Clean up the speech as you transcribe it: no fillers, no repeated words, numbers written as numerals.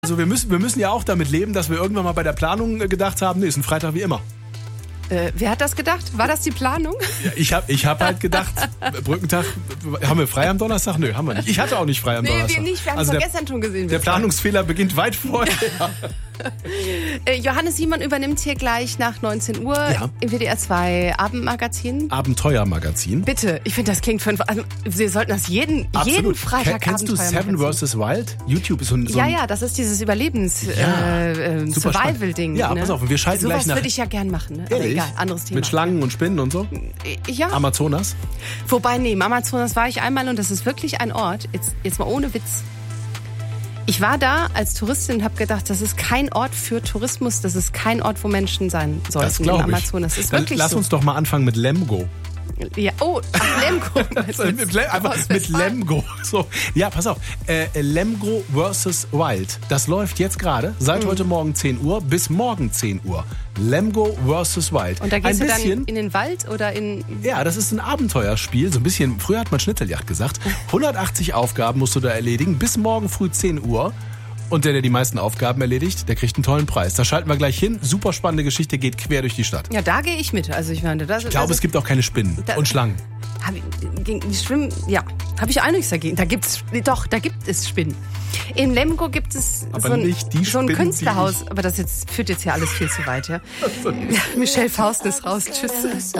Also wir müssen ja auch damit leben, dass wir irgendwann mal bei der Planung gedacht haben, nee, ist ein Freitag wie immer. Wer hat das gedacht? War das die Planung? Ja, ich hab halt gedacht, Brückentag, haben wir frei am Donnerstag? Nö, haben wir nicht. Ich hatte auch nicht frei am Donnerstag. Nee, wir nicht. Wir haben es gestern schon gesehen. Der Planungsfehler beginnt weit vorher. Johannes Simon übernimmt hier gleich nach 19 Uhr im WDR 2 Abendmagazin. Abenteuermagazin. Bitte, ich finde, das klingt für... Also, wir sollten das jeden Freitag Kennst du Seven vs. Wild? YouTube ist so ein... Ja, das ist dieses Survival-Ding. Ja, ne? Pass auf, wir schalten Sowas gleich nach... würde ich ja gern machen. Ne? Ehrlich? Egal, anderes Thema. Mit Schlangen und Spinnen und so? Ja. Amazonas? Wobei, nee, im Amazonas war ich einmal und das ist wirklich ein Ort, jetzt mal ohne Witz. Ich war da als Touristin und habe gedacht, das ist kein Ort für Tourismus, das ist kein Ort, wo Menschen sein sollten. Das glaube ich. Im Amazonas. Das ist Dann wirklich lass so. uns doch mal anfangen mit Lemgo. Ja, Lemgo. mit Lemgo. So. Ja, pass auf. Lemgo vs. Wild. Das läuft jetzt gerade seit heute Morgen 10 Uhr bis morgen 10 Uhr. Lemgo vs. Wild. Und da gehst du dann in den Wald oder in... Ja, das ist ein Abenteuerspiel. So ein bisschen, früher hat man Schnitzeljagd gesagt. 180 Aufgaben musst du da erledigen bis morgen früh 10 Uhr. Und der die meisten Aufgaben erledigt, der kriegt einen tollen Preis. Da schalten wir gleich hin. Super spannende Geschichte, geht quer durch die Stadt. Ja, da gehe ich mit. Also ich meine, ich glaube, es gibt auch keine Spinnen und Schlangen. Schwimmen, ja, habe ich auch nichts dagegen. Da gibt es Spinnen. In Lemgo gibt es so ein Künstlerhaus. Aber das führt jetzt hier alles viel zu weit. Ja? Michelle Faust ist raus. Tschüss.